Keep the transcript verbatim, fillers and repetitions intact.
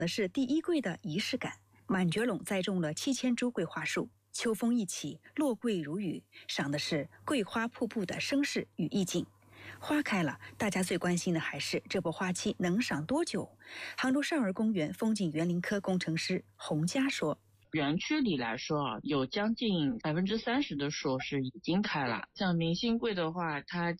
的是第一桂的仪式感。满觉垄栽种了七千株桂花树，秋风一起，落桂如雨，赏的是桂花瀑布的声势与意境。花开了，大家最关心的还是这波花期能赏多久。杭州少儿公园风景园林科工程师洪佳说， 园区里来说啊，有将近百分之三十的树是已经开了。像明星桂的话，它